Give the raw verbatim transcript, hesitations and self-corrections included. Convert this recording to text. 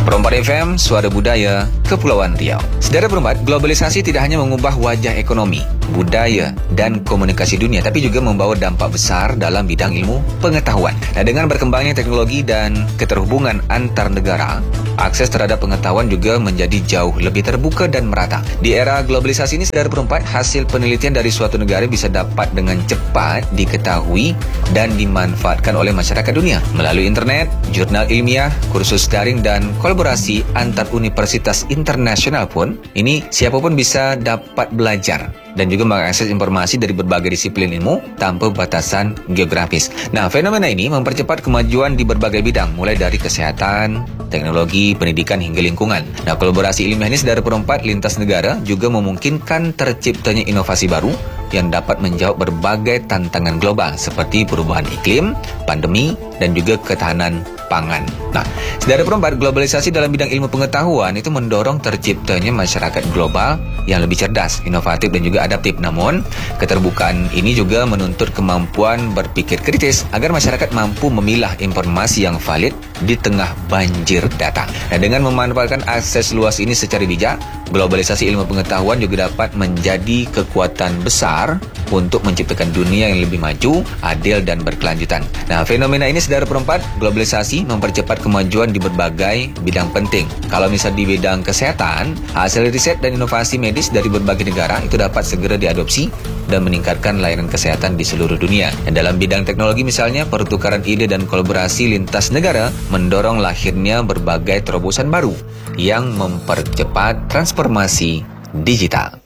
Perempat F M, Suara Budaya, Kepulauan Riau. Saudara Perempat, globalisasi tidak hanya mengubah wajah ekonomi, budaya, dan komunikasi dunia, tapi juga membawa dampak besar dalam bidang ilmu pengetahuan. Nah, dengan berkembangnya teknologi dan keterhubungan antar negara, akses terhadap pengetahuan juga menjadi jauh lebih terbuka dan merata. Di era globalisasi ini, saudara Perempat, hasil penelitian dari suatu negara bisa dapat dengan cepat diketahui dan dimanfaatkan oleh masyarakat dunia melalui internet, jurnal ilmiah, kursus daring, dan kolaborasi antar universitas internasional pun. Ini siapapun bisa dapat belajar dan juga mengakses informasi dari berbagai disiplin ilmu tanpa batasan geografis. Nah, fenomena ini mempercepat kemajuan di berbagai bidang, mulai dari kesehatan, teknologi, pendidikan, hingga lingkungan. Nah, kolaborasi ilmiah ini, saudara Perempat, lintas negara juga memungkinkan terciptanya inovasi baru yang dapat menjawab berbagai tantangan global seperti perubahan iklim, pandemi, dan juga ketahanan pangan. Nah, saudara Perempat, globalisasi dalam bidang ilmu pengetahuan itu mendorong terciptanya masyarakat global yang lebih cerdas, inovatif, dan juga adaptif. Namun, keterbukaan ini juga menuntut kemampuan berpikir kritis agar masyarakat mampu memilah informasi yang valid di tengah banjir data. Nah, dengan memanfaatkan akses luas ini secara bijak, globalisasi ilmu pengetahuan juga dapat menjadi kekuatan besar untuk menciptakan dunia yang lebih maju, adil, dan berkelanjutan. Nah, fenomena ini, saudara Perempat, globalisasi mempercepat kemajuan di berbagai bidang penting. Kalau misal di bidang kesehatan, hasil riset dan inovasi medis dari berbagai negara itu dapat segera diadopsi dan meningkatkan layanan kesehatan di seluruh dunia. Dan dalam bidang teknologi misalnya, pertukaran ide dan kolaborasi lintas negara mendorong lahirnya berbagai terobosan baru yang mempercepat transformasi digital.